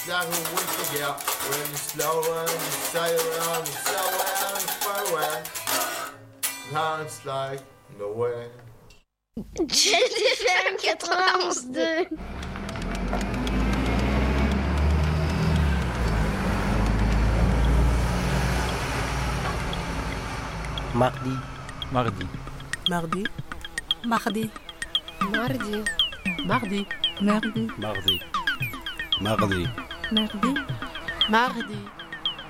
like a we forget when you slow and you say around, you slow and you far away. Now it's like no way. JDFM 91.2. Mardi. Mardi. Mardi. Mardi. Mardi. Mardi. Mardi. Mardi. Mardi. Mardi. Mardi.